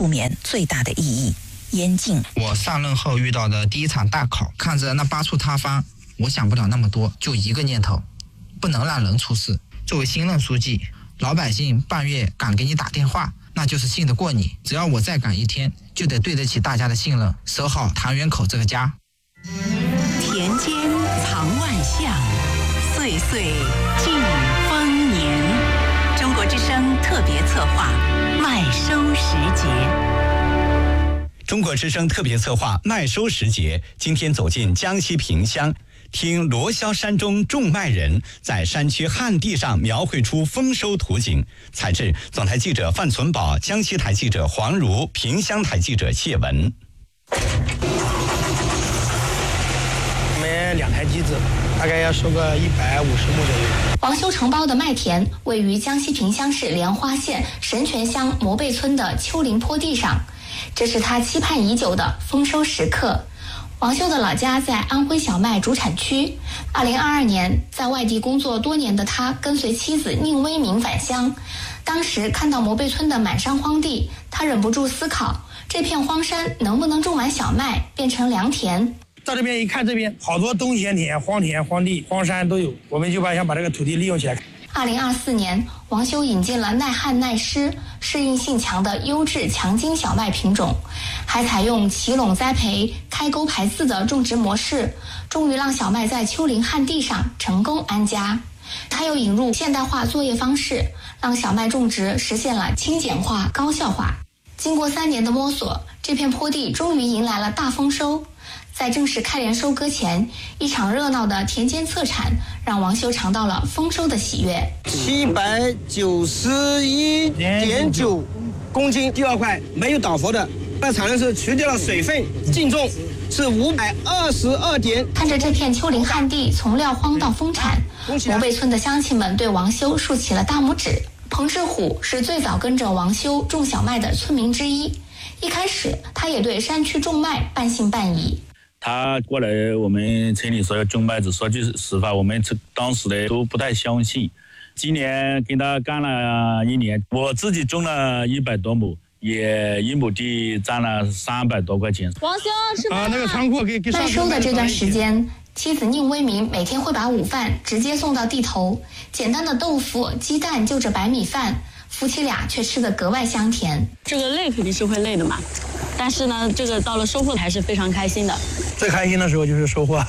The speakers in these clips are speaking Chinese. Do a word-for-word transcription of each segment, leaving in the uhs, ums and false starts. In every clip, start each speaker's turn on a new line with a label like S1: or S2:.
S1: 不免最大的意义。严禁。
S2: 我上任后遇到的第一场大考，看着那八处塌方，我想不了那么多，就一个念头，不能让人出事。作为新任书记，老百姓半夜敢给你打电话，那就是信得过你。只要我再赶一天，就得对得起大家的信任，守好唐园口这个家。
S1: 田间藏万象，岁岁尽丰年。中国之声特别策划麦收时节。
S3: 中国之声特别策划麦收时节，今天走进江西萍乡，听罗霄山中种麦人在山区旱地上描绘出丰收图景。采制总台记者范存宝，江西台记者黄如，萍乡台记者谢文。
S4: 我们两台机子大概要收个一百五十亩左右。
S5: 王修承包的麦田位于江西萍乡市莲花县神泉乡摩背村的丘陵坡地上，这是他期盼已久的丰收时刻。王修的老家在安徽小麦主产区。二零二二年，在外地工作多年的他跟随妻子宁威明返乡，当时看到摩背村的满山荒地，他忍不住思考，这片荒山能不能种满小麦，变成良田？
S4: 到这边一看，这边好多冬闲田、荒田、荒地、荒山都有，我们就把想把这个土地利用起来。
S5: 二零二四年，王修引进了耐旱耐湿、适应性强的优质强筋小麦品种，还采用齐垄栽培、开沟排次的种植模式，终于让小麦在丘陵旱地上成功安家。他又引入现代化作业方式，让小麦种植实现了轻简化、高效化。经过三年的摸索，这片坡地终于迎来了大丰收。在正式开镰收割前，一场热闹的田间测产让王修尝到了丰收的喜悦。
S6: 七百九十一点九公斤，第二块没有倒伏的，那产量是去掉了水分，净重是五百二十二点。
S5: 看着这片丘陵旱地从撂荒到丰产，摩背村的乡亲们对王修竖起了大拇指。彭志虎是最早跟着王修种小麦的村民之一，一开始他也对山区种麦半信半疑。
S7: 他过来我们村里说要种麦子，说句实话，我们当时的都不太相信。今年跟他干了一年，我自己种了一百多亩，也一亩地赚了三百多块钱。
S8: 王修是吧？
S4: 啊，那个仓库给给
S5: 麦收的这段时间，妻子宁威明每天会把午饭直接送到地头，简单的豆腐、鸡蛋就着白米饭，夫妻俩却吃得格外香甜。
S8: 这个累肯定是会累的嘛，但是呢，这个到了收获还是非常开心的。
S4: 最开心的时候就是收获。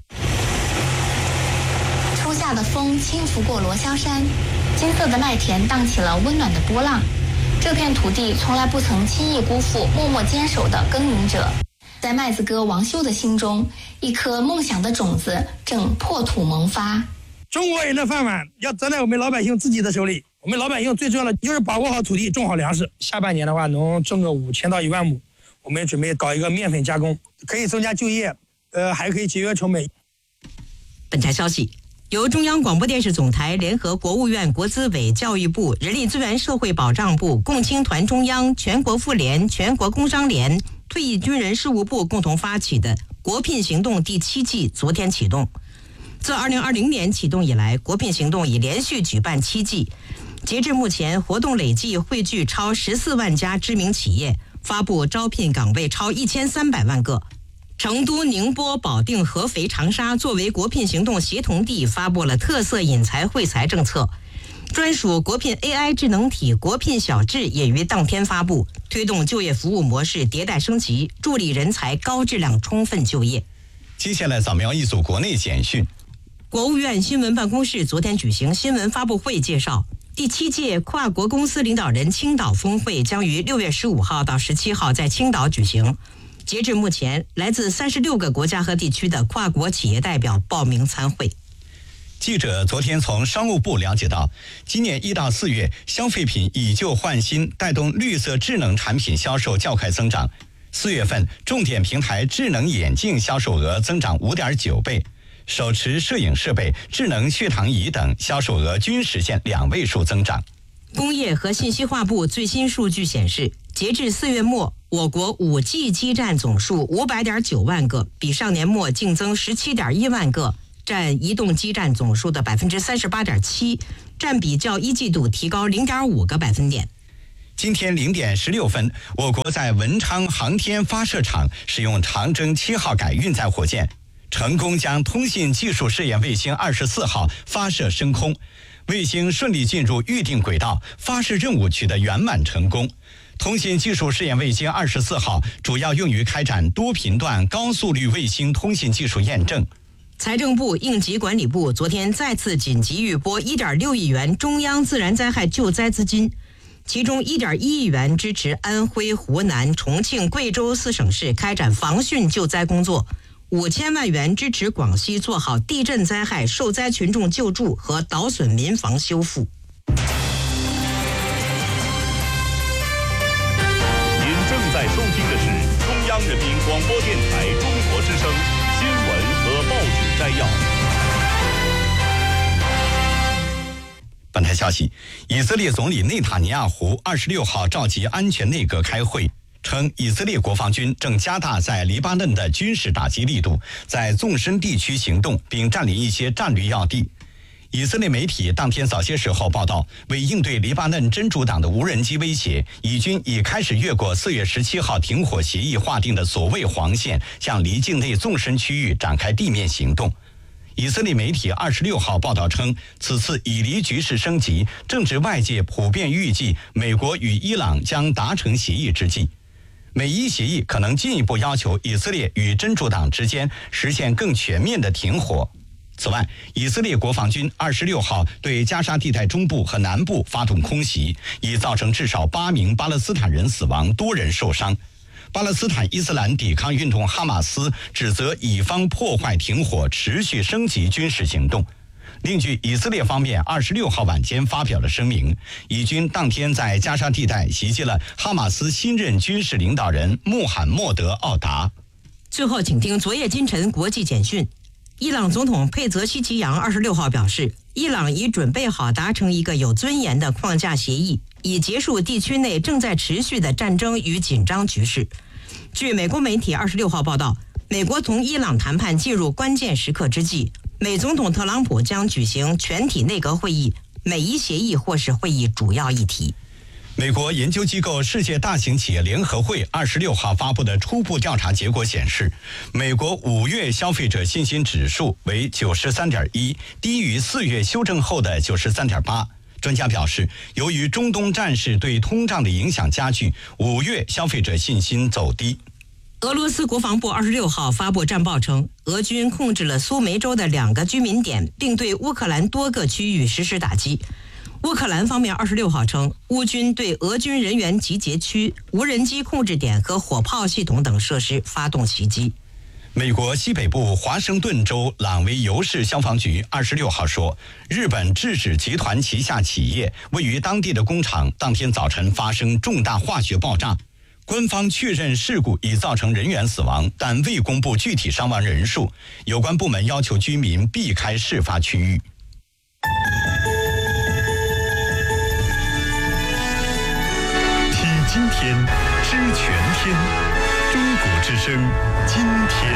S5: 初夏的风轻拂过罗霄山，金色的麦田荡起了温暖的波浪。这片土地从来不曾轻易辜负默默坚守的耕耘者。在麦子哥王修的心中，一颗梦想的种子正破土萌发。
S4: 中国人的饭碗要站在我们老百姓自己的手里。我们老百姓最重要的就是把握好土地，种好粮食。下半年的话，能种个五千到一万亩。我们准备搞一个面粉加工，可以增加就业，呃，还可以节约成本。
S9: 本台消息，由中央广播电视总台联合国务院国资委、教育部、人力资源社会保障部、共青团中央、全国妇联、全国工商联、退役军人事务部共同发起的国聘行动第七季昨天启动。自二零二零年启动以来，国聘行动已连续举办七季，截至目前，活动累计汇聚超十四万家知名企业，发布招聘岗位超一千三百万个。成都、宁波、保定、合肥、长沙作为国聘行动协同地，发布了特色引才惠才政策。专属国聘 A I 智能体国聘小智也于当天发布，推动就业服务模式迭代升级，助力人才高质量充分就业。
S3: 接下来扫描一组国内简讯。
S9: 国务院新闻办公室昨天举行新闻发布会，介绍第七届跨国公司领导人青岛峰会将于六月十五号到十七号在青岛举行。截至目前，来自三十六个国家和地区的跨国企业代表报名参会。
S3: 记者昨天从商务部了解到，今年一到四月，消费品以旧换新，带动绿色智能产品销售较快增长。四月份，重点平台智能眼镜销售额增长五点九倍。手持摄影设备、智能血糖仪等销售额均实现两位数增长。
S9: 工业和信息化部最新数据显示，截至四月末，我国 五 G 基站总数五百点九万个，比上年末净增十七点一万个，占移动基站总数的百分之三十八点七，占比较一季度提高零点五个百分点。
S3: 今天零点十六分，我国在文昌航天发射场使用长征七号改运载火箭，成功将通信技术试验卫星二十四号发射升空，卫星顺利进入预定轨道，发射任务取得圆满成功。通信技术试验卫星二十四号主要用于开展多频段高速率卫星通信技术验证。
S9: 财政部应急管理部昨天再次紧急预拨 一点六亿元中央自然灾害救灾资金，其中 一点一亿元支持安徽、湖南、重庆、贵州四省市开展防汛救灾工作，五千万元支持广西做好地震灾害受灾群众救助和倒损民房修复。
S10: 您正在收听的是中央人民广播电台中国之声新闻和报纸摘要。
S3: 本台消息，以色列总理内塔尼亚胡二十六号召集安全内阁开会，称以色列国防军正加大在黎巴嫩的军事打击力度，在纵深地区行动，并占领一些战略要地。以色列媒体当天早些时候报道，为应对黎巴嫩真主党的无人机威胁，以军已开始越过四月十七号停火协议划定的所谓黄线，向离境内纵深区域展开地面行动。以色列媒体二十六号报道称，此次以黎局势升级，正值外界普遍预计美国与伊朗将达成协议之际。美伊协议可能进一步要求以色列与真主党之间实现更全面的停火。此外，以色列国防军二十六号对加沙地带中部和南部发动空袭，已造成至少八名巴勒斯坦人死亡，多人受伤。巴勒斯坦伊斯兰抵抗运动哈马斯指责以方破坏停火，持续升级军事行动。另据以色列方面二十六号晚间发表了声明，以军当天在加沙地带袭击了哈马斯新任军事领导人穆罕默德·奥达。
S9: 最后，请听昨夜今晨国际简讯。伊朗总统佩泽希奇扬二十六号表示，伊朗已准备好达成一个有尊严的框架协议，以结束地区内正在持续的战争与紧张局势。据美国媒体二十六号报道，美国同伊朗谈判进入关键时刻之际，美总统特朗普将举行全体内阁会议，美伊协议或是会议主要议题。
S3: 美国研究机构世界大型企业联合会二十六号发布的初步调查结果显示，美国五月消费者信心指数为九十三点一，低于四月修正后的九十三点八。专家表示，由于中东战事对通胀的影响加剧，五月消费者信心走低。
S9: 俄罗斯国防部二十六号发布战报称，俄军控制了苏梅州的两个居民点，并对乌克兰多个区域实施打击。乌克兰方面二十六号称，乌军对俄军人员集结区、无人机控制点和火炮系统等设施发动袭击。
S3: 美国西北部华盛顿州朗维尤市消防局二十六号说，日本制止集团旗下企业位于当地的工厂当天早晨发生重大化学爆炸。官方确认事故已造成人员死亡，但未公布具体伤亡人数。有关部门要求居民避开事发区域。
S10: 听今天，知全天。中国之声，今天。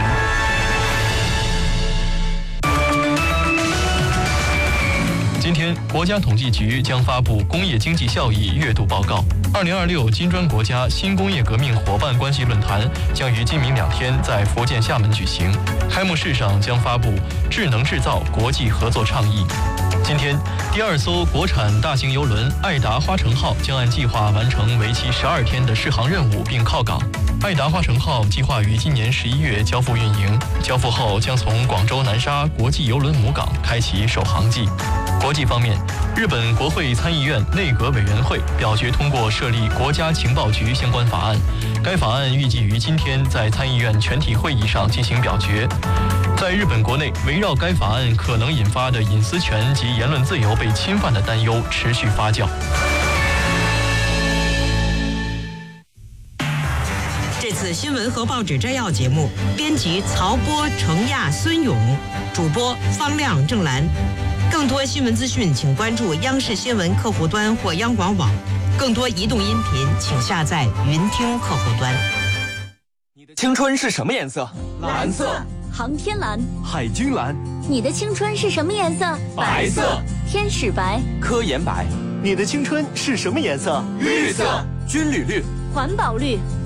S11: 今天，国家统计局将发布工业经济效益月度报告。二零二六金砖国家新工业革命伙伴关系论坛将于今明两天在福建厦门举行，开幕式上将发布智能制造国际合作倡议。今天，第二艘国产大型邮轮爱达花城号将按计划完成为期十二天的试航任务并靠港。爱达花城号计划于今年十一月交付运营，交付后将从广州南沙国际邮轮母港开启首航季。国际方面，日本国会参议院内阁委员会表决通过设立国家情报局相关法案，该法案预计于今天在参议院全体会议上进行表决。在日本国内，围绕该法案可能引发的隐私权及言论自由被侵犯的担忧持续发酵。
S9: 这次新闻和报纸摘要节目，编辑曹波、程亚、孙勇，主播方亮、郑兰。更多新闻资讯，请关注央视新闻客户端或央广网。更多移动音频，请下载云听客户端。
S12: 你的青春是什么颜色？
S13: 蓝色。航天蓝。
S12: 海军蓝。
S13: 你的青春是什么颜色？
S12: 白色。
S13: 天使白。
S12: 科研白。 你的青春是什么颜色？
S13: 绿色。
S12: 军旅绿，
S13: 环保绿。